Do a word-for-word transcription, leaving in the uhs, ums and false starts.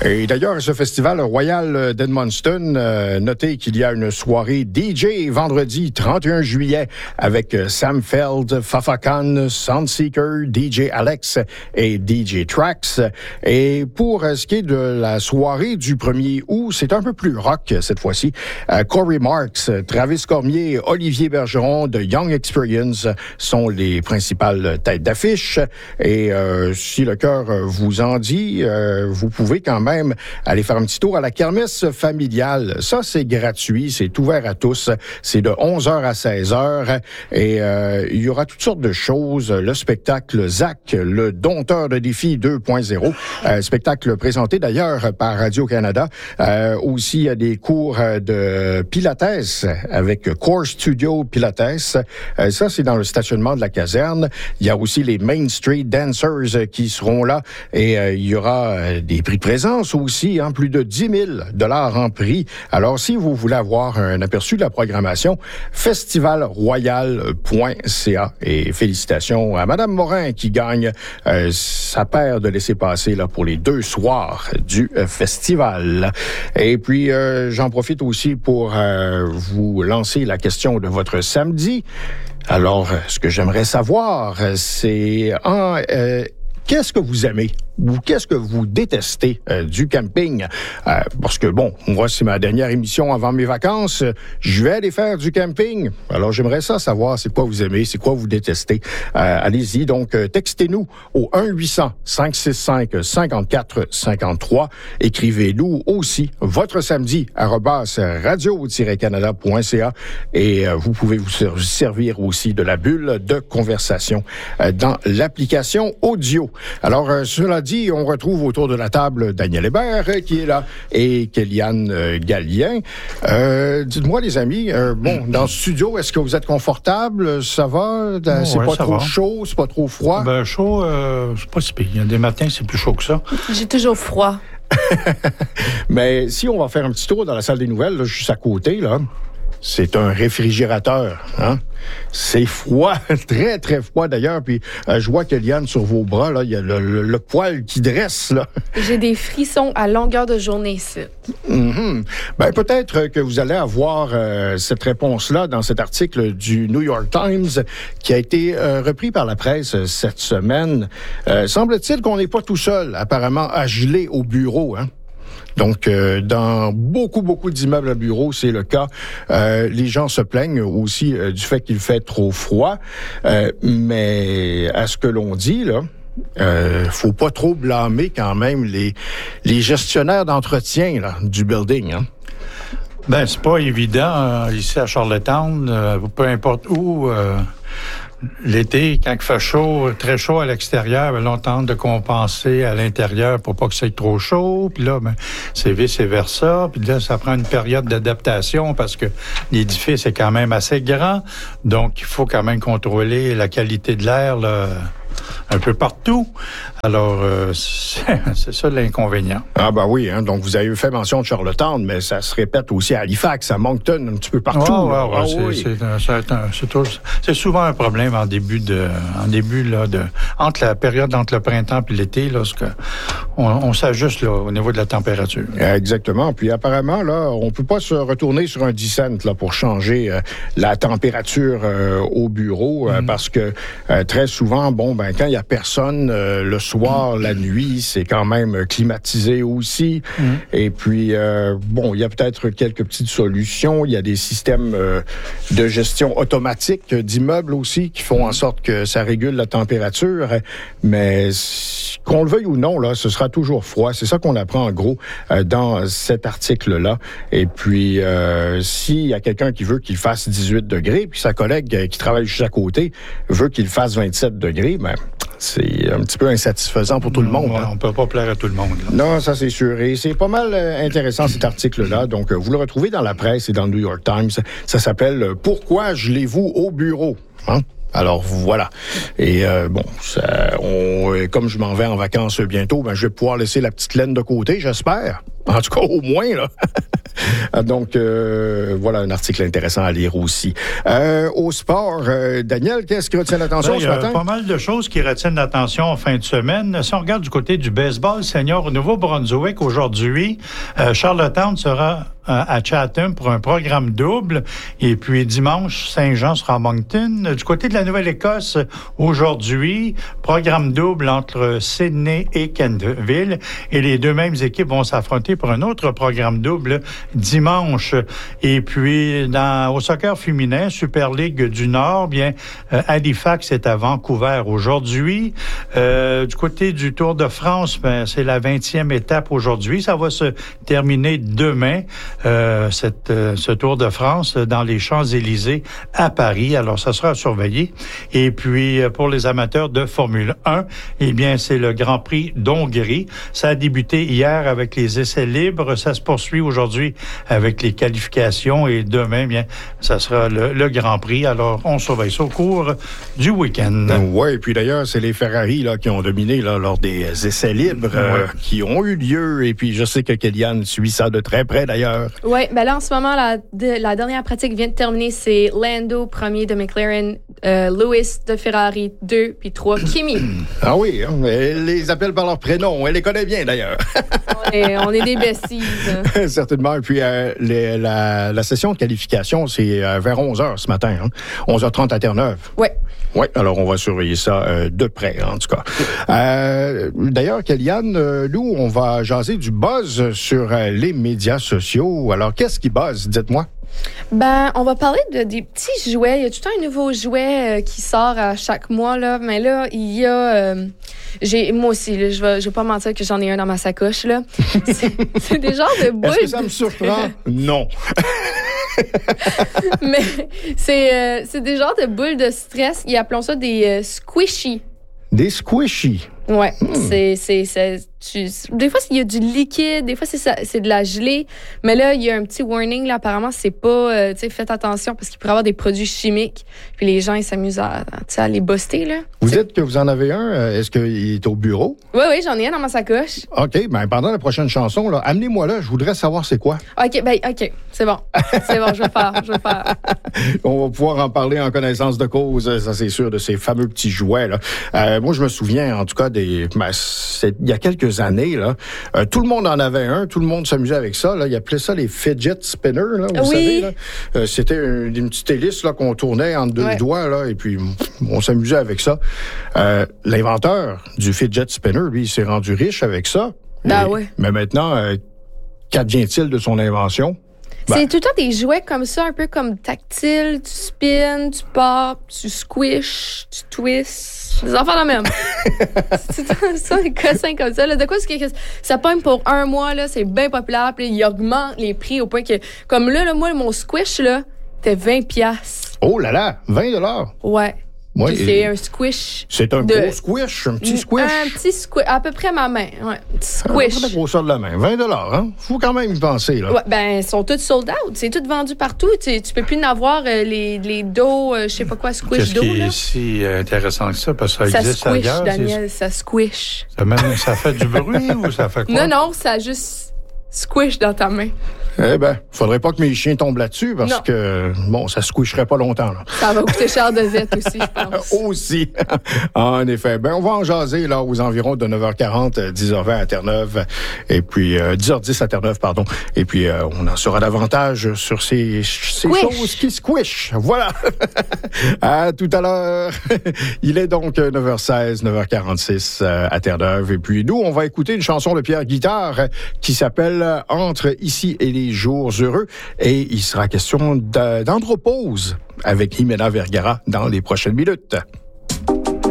Et d'ailleurs, ce festival Royal d'Edmundston, euh, notez qu'il y a une soirée D J vendredi trente et un juillet avec Sam Feld, Fafa Khan, Soundseeker, D J Alex et D J Trax. Et pour ce qui est de la soirée du premier août, c'est un peu plus rock cette fois-ci. Euh, Corey Marks, Travis Cormier, Olivier Bergeron de Young Experience sont les principales têtes d'affiche. Et euh, si le cœur vous en dit, euh, vous pouvez quand même aller faire un petit tour à la kermesse familiale. Ça, c'est gratuit, c'est ouvert à tous. C'est de onze heures à seize heures et euh, il y aura toutes sortes de choses. Le spectacle Zach, le dompteur de défi deux point zéro, euh, spectacle présenté d'ailleurs par Radio-Canada. Euh, aussi, il y a des cours de Pilates avec Core Studio Pilates. Euh, ça, c'est dans le stationnement de la caserne. Il y a aussi les Main Street Dancers qui seront là et euh, il y aura euh, des prix de présence aussi, hein, plus de dix mille dollars en prix. Alors, si vous voulez avoir un aperçu de la programmation, festival royal point c a. Et félicitations à Madame Morin qui gagne euh, sa paire de laissez-passer là, pour les deux soirs du euh, festival. Et puis, euh, j'en profite aussi pour euh, vous lancer la question de votre samedi. Alors, ce que j'aimerais savoir, c'est... en, euh, qu'est-ce que vous aimez ou qu'est-ce que vous détestez euh, du camping? Euh, parce que, bon, moi, c'est ma dernière émission avant mes vacances. Je vais aller faire du camping. Alors, j'aimerais ça savoir c'est quoi vous aimez, c'est quoi vous détestez. Euh, allez-y, donc, euh, textez-nous au un huit cents, cinq six cinq, cinq quatre cinq trois. Écrivez-nous aussi votre samedi arobase radio tiret canada point c a et euh, vous pouvez vous servir aussi de la bulle de conversation euh, dans l'application audio. Alors, euh, cela dit, on retrouve autour de la table Daniel Hébert euh, qui est là et Kéliane euh, Gallien. Euh, dites-moi, les amis, euh, bon, dans le studio, est-ce que vous êtes confortable? Ça va? Oh, c'est ouais, pas trop va. chaud? C'est pas trop froid? Ben, chaud, euh, c'est pas si pire. Il y a des matins, c'est plus chaud que ça. J'ai toujours froid. Mais si on va faire un petit tour dans la salle des nouvelles, là, juste à côté, là, c'est un réfrigérateur, hein? C'est froid, très, très froid d'ailleurs. Puis euh, je vois qu'Eliane, sur vos bras, là, il y a le, le, le poil qui dresse, là. J'ai des frissons à longueur de journée ici. Mm-hmm. Ben, peut-être que vous allez avoir euh, cette réponse-là dans cet article du New York Times qui a été euh, repris par la presse cette semaine. Euh, semble-t-il qu'on n'est pas tout seul, apparemment, à geler au bureau, hein? Donc, euh, dans beaucoup, beaucoup d'immeubles à bureaux, c'est le cas. Euh, les gens se plaignent aussi euh, du fait qu'il fait trop froid. Euh, mais à ce que l'on dit, là, euh, faut pas trop blâmer quand même les, les gestionnaires d'entretien là, du building, hein. Ben, c'est pas évident euh, ici à Charlottetown, euh, peu importe où. Euh... L'été, quand il fait chaud, très chaud à l'extérieur, ben là, on tente de compenser à l'intérieur pour pas que ça soit trop chaud. Puis là, ben, c'est vice-versa. Puis là, ça prend une période d'adaptation parce que l'édifice est quand même assez grand. Donc, il faut quand même contrôler la qualité de l'air là, un peu partout. Alors, euh, c'est, c'est ça l'inconvénient. Ah ben oui, hein, donc vous avez fait mention de Charlottetown, mais ça se répète aussi à Halifax, à Moncton, un petit peu partout. Oh, ouais, ouais, ah, c'est, oui. c'est, c'est, c'est, c'est, tout, c'est souvent un problème en début de, en début là de, entre la période entre le printemps et l'été, lorsque on, on s'ajuste là au niveau de la température. Exactement. Puis apparemment là, on peut pas se retourner sur un dix cents là pour changer euh, la température euh, au bureau euh, mm. parce que euh, très souvent, bon ben quand il y a personne euh, le soir, la nuit, c'est quand même climatisé aussi. Mmh. Et puis, euh, bon, il y a peut-être quelques petites solutions. Il y a des systèmes euh, de gestion automatique d'immeubles aussi qui font en sorte que ça régule la température. Mais qu'on le veuille ou non, là, ce sera toujours froid. C'est ça qu'on apprend en gros euh, dans cet article-là. Et puis, euh, s'il y a quelqu'un qui veut qu'il fasse dix-huit degrés, puis sa collègue euh, qui travaille juste à côté veut qu'il fasse vingt-sept degrés, ben, c'est un petit peu insatisfaisant pour tout le monde. Ouais, hein. On peut pas plaire à tout le monde. Là. Non, ça c'est sûr. Et c'est pas mal euh, intéressant cet article-là. Donc, euh, vous le retrouvez dans la presse et dans le New York Times. Ça s'appelle « Pourquoi gelez-vous au bureau? » Hein? Alors voilà. Et euh, bon, ça, on, comme je m'en vais en vacances bientôt, ben je vais pouvoir laisser la petite laine de côté, j'espère. En tout cas, au moins là. Donc, euh, voilà un article intéressant à lire aussi. Euh, au sport, euh, Daniel, qu'est-ce qui retient l'attention ben, ce matin? Il y a pas mal de choses qui retiennent l'attention en fin de semaine. Si on regarde du côté du baseball senior au Nouveau-Brunswick, aujourd'hui, euh, Charlottetown sera à Chatham pour un programme double. Et puis dimanche, Saint-Jean sera à Moncton. Du côté de la Nouvelle-Écosse, aujourd'hui, programme double entre Sydney et Kentville. Et les deux mêmes équipes vont s'affronter pour un autre programme double dimanche. Et puis, dans, au soccer féminin, Super League du Nord, bien, euh, Halifax est à Vancouver aujourd'hui. Euh, du côté du Tour de France, ben, c'est la vingtième étape aujourd'hui. Ça va se terminer demain. Euh, cette, euh, ce Tour de France dans les Champs-Élysées à Paris. Alors, ça sera à surveiller. Et puis, pour les amateurs de Formule un, eh bien, c'est le Grand Prix d'Hongrie. Ça a débuté hier avec les essais libres. Ça se poursuit aujourd'hui avec les qualifications et demain, bien, ça sera le, le Grand Prix. Alors, on surveille ça au cours du week-end. Oui, et puis d'ailleurs, c'est les Ferrari là, qui ont dominé là, lors des essais libres euh, ouais. qui ont eu lieu. Et puis, je sais que Kellyanne suit ça de très près, d'ailleurs. Oui, ben là, en ce moment, la, de, la dernière pratique vient de terminer. C'est Lando, premier de McLaren, euh, Lewis de Ferrari, deux, puis trois, Kimi. Ah oui, hein, elle les appelle par leur prénom. Elle les connaît bien, d'ailleurs. on, est, on est des besties. Certainement. Et puis, euh, les, la, la session de qualification, c'est euh, vers onze heures ce matin. Hein? onze heures trente à Terre-Neuve. Oui. Oui, alors on va surveiller ça euh, de près, en tout cas. Euh, d'ailleurs, Kellyanne, euh, nous, on va jaser du buzz sur euh, les médias sociaux. Alors, qu'est-ce qui buzz? Dites-moi. Ben, on va parler de des petits jouets. Il y a tout le temps un nouveau jouet euh, qui sort à chaque mois, là. Mais là, il y a... Euh, j'ai, moi aussi, là, je vais, je vais pas mentir que j'en ai un dans ma sacoche, là. C'est, c'est des genres de boules. Est-ce que ça me surprend? Non. Mais c'est, euh, c'est des genres de boules de stress. Ils appellent ça des euh, squishy. Des squishy. Ouais, hmm. c'est, c'est, c'est, tu, des fois, il y a du liquide, des fois, c'est, ça, c'est de la gelée. Mais là, il y a un petit warning, là, apparemment, c'est pas, euh, tu sais, faites attention parce qu'il pourrait y avoir des produits chimiques. Puis les gens, ils s'amusent à, à les buster, là. Vous c'est... dites que vous en avez un. Est-ce qu'il est au bureau? Oui, oui, j'en ai un dans ma sacoche. OK, ben pendant la prochaine chanson, là, amenez-moi là, je voudrais savoir c'est quoi. OK, ben, OK, c'est bon. C'est bon, je vais faire, je vais faire. On va pouvoir en parler en connaissance de cause, ça c'est sûr, de ces fameux petits jouets, là. Euh, moi, je me souviens, en tout cas, des, ben, c'est, il y a quelques années, là, euh, tout le monde en avait un, tout le monde s'amusait avec ça, là. Ils appelaient ça les fidget spinners, là, vous oui. savez, là. Euh, c'était une, une petite hélice, là, qu'on tournait entre deux ouais. doigts, là, et puis on s'amusait avec ça. Euh, l'inventeur du fidget spinner, lui, il s'est rendu riche avec ça. Ben et, oui. Mais maintenant, euh, qu'advient-il de son invention? Ben. C'est tout le temps des jouets comme ça, un peu comme tactile. Tu spins, tu pop, tu squish, tu twists. Des enfants de même. C'est tout ça, des cossins comme ça. Là. De quoi c'est que ça pogne pour un mois, là, c'est bien populaire. Puis ils augmentent les prix au point que, comme là, là moi, mon squish, là, c'était vingt piastres. Oh là là, vingt dollars. Ouais. Ouais, c'est un squish. C'est un de... gros squish, un petit squish. Un petit squish, à peu près ma main. Ouais, un petit squish. À peu près la grosseur de la main. vingt dollars, hein? Faut quand même y penser, là. Ouais, ben, ils sont tous sold out. C'est tout vendu partout. Tu, tu peux plus en avoir euh, les, les dos, euh, je sais pas quoi, squish Qu'est-ce d'eau. Qu'est-ce qui là? est si intéressant que ça? Parce que ça, ça existe squish, ailleurs. Daniel, ça squish. Ça, même, ça fait du bruit ou ça fait quoi? Non, non, ça juste squish dans ta main. Eh ben, faudrait pas que mes chiens tombent là-dessus parce non. que, bon, ça squisherait pas longtemps, là. Ça va coûter cher de vet aussi, je pense. Aussi. En effet. Ben, on va en jaser, là, aux environs de neuf heures quarante, dix heures vingt à Terre-Neuve, et puis, euh, dix heures dix à Terre-Neuve, pardon. Et puis, euh, on en saura davantage sur ces, ces choses qui squishent. Voilà. À tout à l'heure. Il est donc neuf heures seize, neuf heures quarante-six euh, à Terre-Neuve. Et puis, nous, on va écouter une chanson de Pierre Guitare qui s'appelle Entre ici et les jours heureux. Et il sera question d'andropause avec Jimena Vergara dans les prochaines minutes.